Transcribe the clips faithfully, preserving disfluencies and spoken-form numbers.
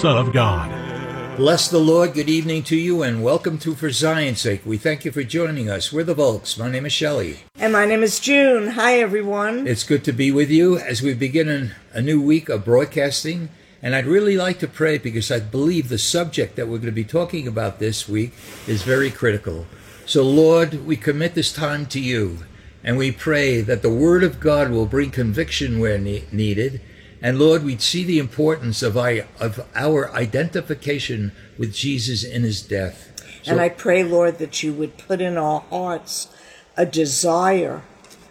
Son of God. Bless the Lord. Good evening to you, and welcome to For Zion's Sake. We thank you for joining us. We're the Volks. My name is Shelley. And my name is June. Hi, everyone. It's good to be with you as we begin an, a new week of broadcasting. And I'd really like to pray because I believe the subject that we're going to be talking about this week is very critical. So, Lord, we commit this time to you, and we pray that the Word of God will bring conviction where ne- needed. And, Lord, we'd see the importance of, I, of our identification with Jesus in his death. So, and I pray, Lord, that you would put in our hearts a desire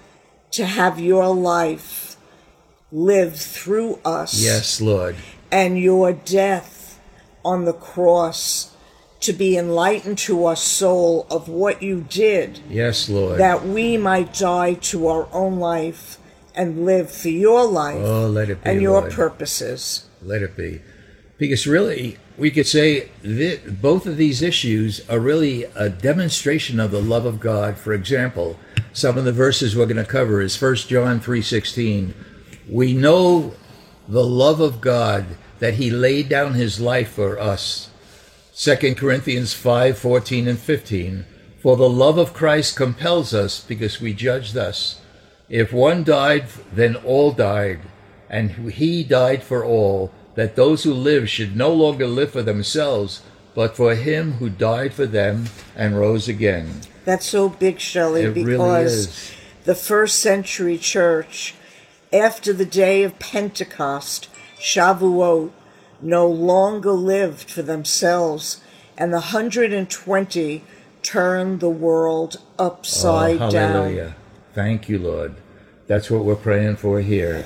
to have your life live through us. Yes, Lord. And your death on the cross to be enlightened to our soul of what you did. Yes, Lord. That we might die to our own life and live for your life. Oh, let it be, and your Lord. purposes. Let it be. Because really, we could say that both of these issues are really a demonstration of the love of God. For example, some of the verses we're going to cover is First John three sixteen. We know the love of God, that he laid down his life for us. Second Corinthians five fourteen and fifteen. For the love of Christ compels us, because we judge thus: if one died, then all died, and he died for all, that those who live should no longer live for themselves, but for him who died for them and rose again. That's so big, Shelley, It because really is. The first century church, after the day of Pentecost, Shavuot, no longer lived for themselves, and the one hundred twenty turned the world upside oh, hallelujah. down. Thank you, Lord. That's what we're praying for here.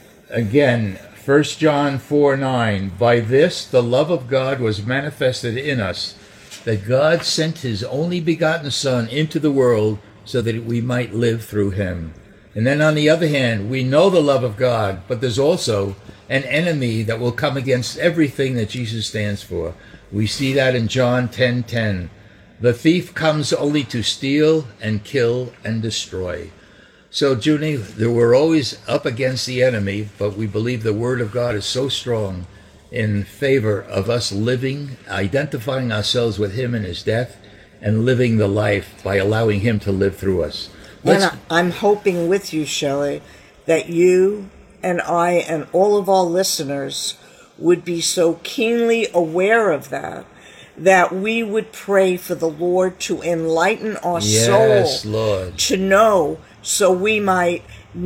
Again, First John four nine. By this the love of God was manifested in us, that God sent his only begotten Son into the world so that we might live through him. And then on the other hand, we know the love of God, but there's also an enemy that will come against everything that Jesus stands for. We see that in John ten ten. The thief comes only to steal and kill and destroy. So, Junie, we're always up against the enemy, but we believe the Word of God is so strong in favor of us living, identifying ourselves with him in his death, and living the life by allowing him to live through us. Let's, and I, I'm hoping with you, Shelley, that you and I and all of our listeners would be so keenly aware of that, that we would pray for the Lord to enlighten our yes, soul, Lord. to know, so we might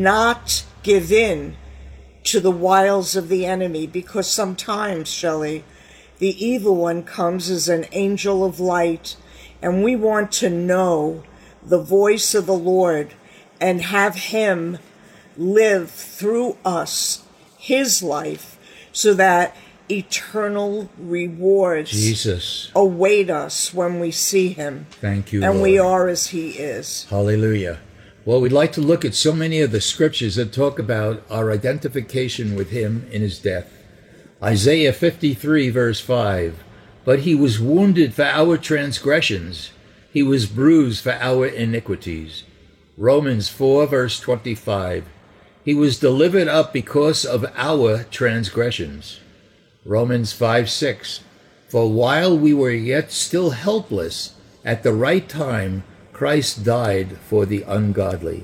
not give in to the wiles of the enemy, because sometimes, Shelley, the evil one comes as an angel of light, and we want to know the voice of the Lord and have him live through us his life, so that eternal rewards Jesus await us when we see him. Thank you, and Lord. we are as he is. Hallelujah. Well, we'd like to look at so many of the scriptures that talk about our identification with him in his death. Isaiah fifty-three, verse five. But he was wounded for our transgressions. He was bruised for our iniquities. Romans four, verse twenty-five. He was delivered up because of our transgressions. Romans five six. For while we were yet still helpless, at the right time, Christ died for the ungodly.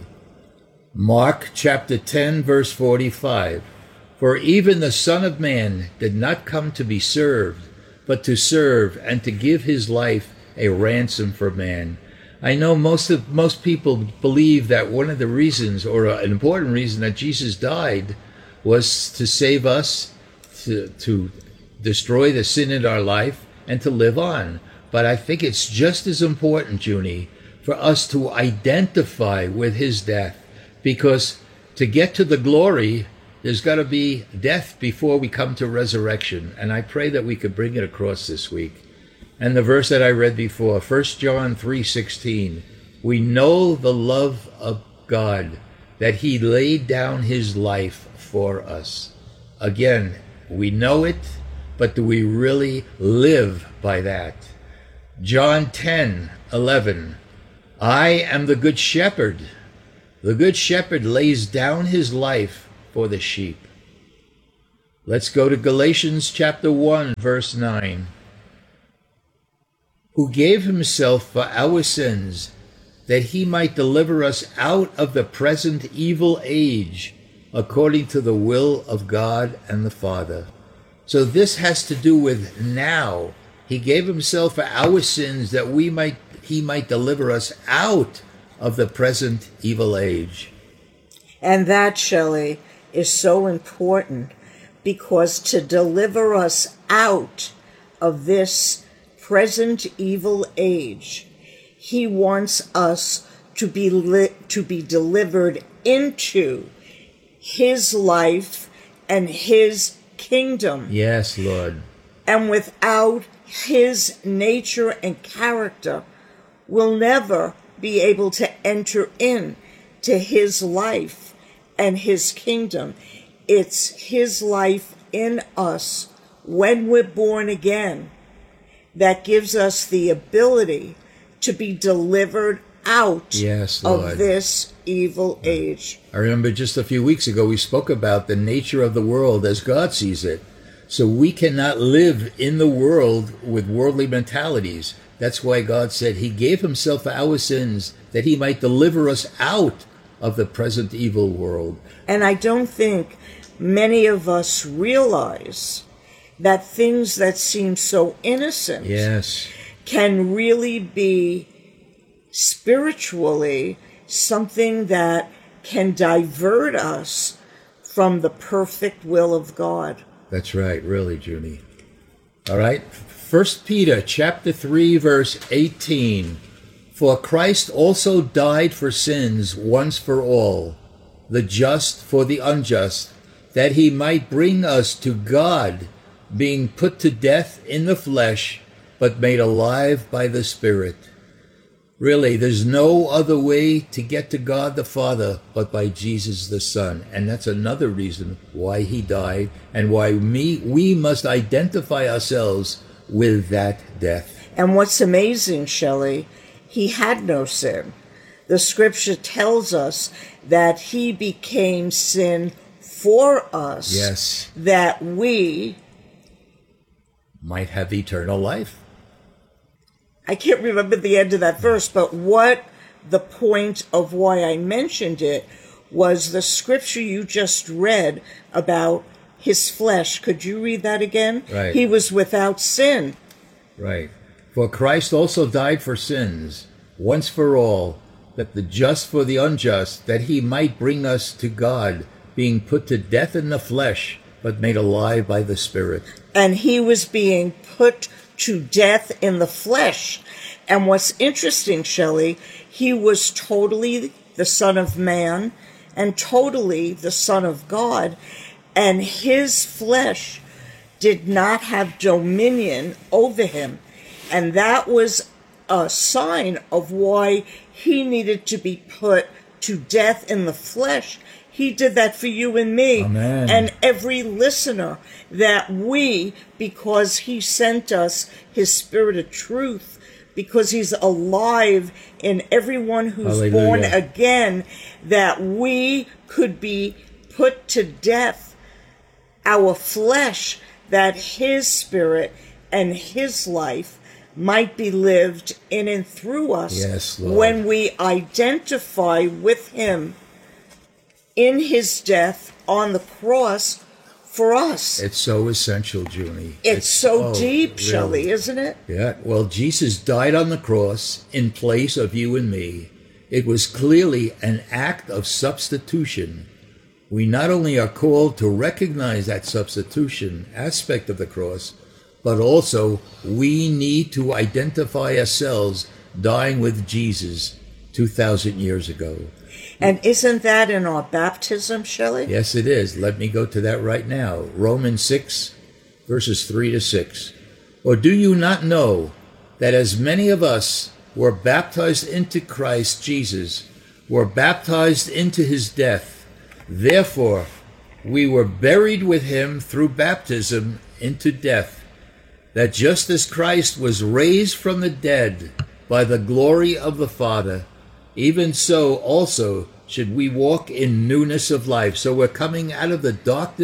Mark chapter ten, verse forty-five. For even the Son of Man did not come to be served, but to serve and to give his life a ransom for man. I know most of most people believe that one of the reasons, or an important reason, that Jesus died was to save us, to, to destroy the sin in our life, and to live on. But I think it's just as important, Junie, for us to identify with his death, because to get to the glory, there's got to be death before we come to resurrection. And I pray that we could bring it across this week. And the verse that I read before, First John three sixteen, we know the love of God, that he laid down his life for us. Again, we know it, but do we really live by that? John ten eleven, I am the good shepherd. The good shepherd lays down his life for the sheep. Let's go to Galatians chapter one, verse nine. Who gave himself for our sins, that he might deliver us out of the present evil age, according to the will of God and the Father. So this has to do with now. He gave himself for our sins, that we might he might deliver us out of the present evil age. And that, Shelley, is so important, because to deliver us out of this present evil age, he wants us to be li- to be delivered into his life and his kingdom. Yes, Lord. And without his nature and character, we'll never be able to enter in to his life and his kingdom. It's his life in us when we're born again that gives us the ability to be delivered out yes, Lord. of this evil age. I remember just a few weeks ago we spoke about the nature of the world as God sees it. So we cannot live in the world with worldly mentalities. That's why God said he gave himself for our sins, that he might deliver us out of the present evil world. And I don't think many of us realize that things that seem so innocent yes. can really be spiritually something that can divert us from the perfect will of God. That's right, really, Junie. All right, First Peter chapter three, verse eighteen. For Christ also died for sins once for all, the just for the unjust, that he might bring us to God, being put to death in the flesh, but made alive by the Spirit. Really, there's no other way to get to God the Father but by Jesus the Son. And that's another reason why he died and why me, we must identify ourselves with that death. And what's amazing, Shelley, he had no sin. The scripture tells us that he became sin for us, yes, that we might have eternal life. I can't remember the end of that verse, but what the point of why I mentioned it was the scripture you just read about his flesh. Could you read that again? Right. He was without sin. Right. For Christ also died for sins, once for all, that the just for the unjust, that he might bring us to God, being put to death in the flesh, but made alive by the Spirit. And he was being put to death in the flesh. And what's interesting, Shelley, he was totally the Son of Man and totally the Son of God, and his flesh did not have dominion over him. And that was a sign of why he needed to be put to death in the flesh. He did that for you and me. Amen. And every listener, that we, because he sent us his Spirit of truth, because he's alive in everyone who's Hallelujah. born again, that we could be put to death, our flesh, that his Spirit and his life might be lived in and through us. Yes, Lord. When we identify with him in his death on the cross for us. It's so essential, Junie. It's, it's so oh, deep, really. Shelley, isn't it? Yeah. Well, Jesus died on the cross in place of you and me. It was clearly an act of substitution. We not only are called to recognize that substitution aspect of the cross, but also we need to identify ourselves dying with Jesus two thousand years ago. And isn't that in our baptism, Shelley? Yes, it is. Let me go to that right now. Romans six, verses three to six. Or do you not know that as many of us were baptized into Christ Jesus, were baptized into his death, therefore we were buried with him through baptism into death, that just as Christ was raised from the dead by the glory of the Father, even so also should we walk in newness of life. So we're coming out of the darkness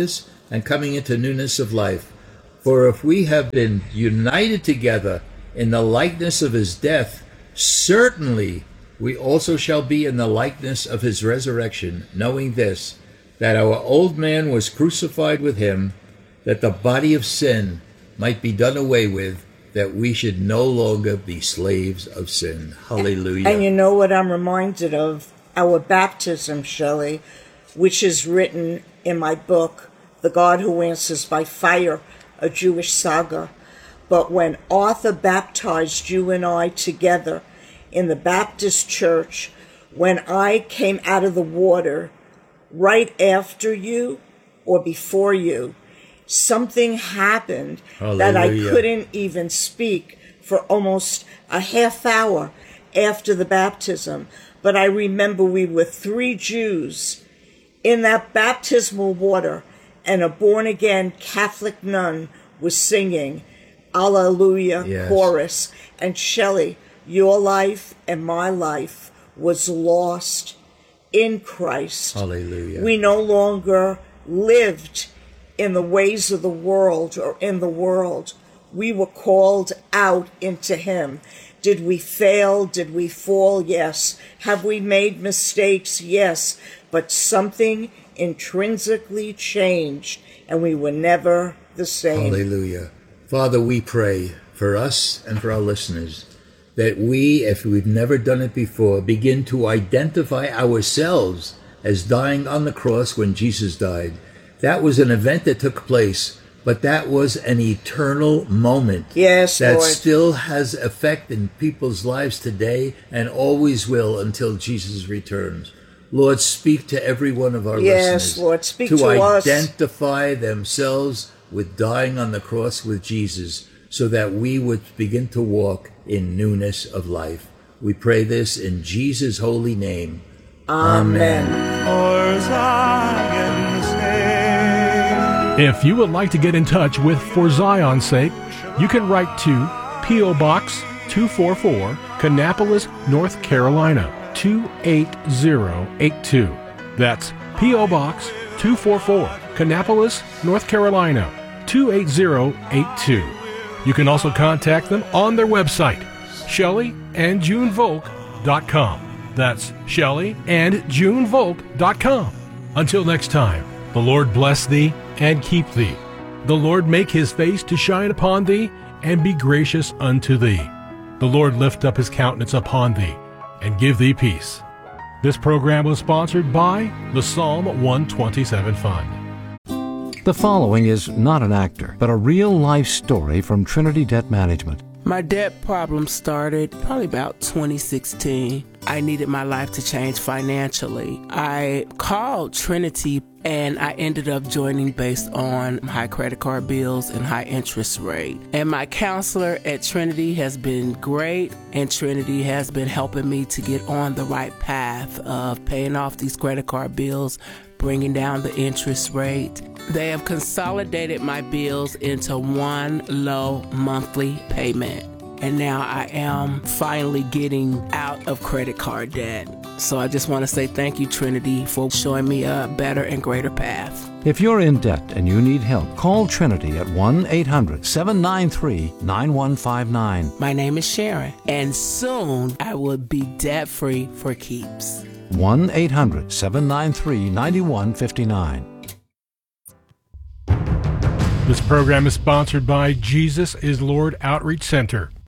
and coming into newness of life. For if we have been united together in the likeness of his death, certainly we also shall be in the likeness of his resurrection, knowing this, that our old man was crucified with him, that the body of sin might be done away with, that we should no longer be slaves of sin. Hallelujah. And you know what I'm reminded of? Our baptism, Shelley, which is written in my book, The God Who Answers by Fire, a Jewish saga. But when Arthur baptized you and I together in the Baptist church, when I came out of the water right after you or before you, something happened Hallelujah. That I couldn't even speak for almost a half hour after the baptism. But I remember we were three Jews in that baptismal water, and a born-again Catholic nun was singing Alleluia Yes. chorus. And Shelley, your life and my life was lost in Christ. Hallelujah. We no longer lived in the ways of the world or in the world. We were called out into him. Did we fail? Did we fall? Yes. Have we made mistakes? Yes. But something intrinsically changed, and we were never the same. Hallelujah. Father, we pray for us and for our listeners that we, if we've never done it before, begin to identify ourselves as dying on the cross when Jesus died. That was an event that took place, but that was an eternal moment. Yes, that Lord. still has effect in people's lives today and always will until Jesus returns. Lord, speak to every one of our Yes, listeners. Lord, speak to to us. identify themselves with dying on the cross with Jesus, so that we would begin to walk in newness of life. We pray this in Jesus' holy name. Amen. If you would like to get in touch with For Zion's Sake, you can write to P O. Box two forty-four, Kannapolis, North Carolina, two eight zero eight two. That's P O. Box two forty-four, Kannapolis, North Carolina, two eight zero eight two. You can also contact them on their website, Shelley and June Volk dot com. That's Shelley and June Volk dot com. Until next time, the Lord bless thee and keep thee. The Lord make his face to shine upon thee and be gracious unto thee. The Lord lift up his countenance upon thee and give thee peace. This program was sponsored by the Psalm one twenty-seven Fund. The following is not an actor, but a real-life story from Trinity Debt Management. My debt problem started probably about twenty sixteen. I needed my life to change financially. I called Trinity and I ended up joining based on high credit card bills and high interest rate. And my counselor at Trinity has been great, and Trinity has been helping me to get on the right path of paying off these credit card bills, bringing down the interest rate. They have consolidated my bills into one low monthly payment. And now I am finally getting out of credit card debt. So I just want to say thank you, Trinity, for showing me a better and greater path. If you're in debt and you need help, call Trinity at one eight hundred seven nine three nine one five nine. My name is Sharon, and soon I will be debt-free for keeps. one eight hundred seven nine three nine one five nine. This program is sponsored by Jesus is Lord Outreach Center.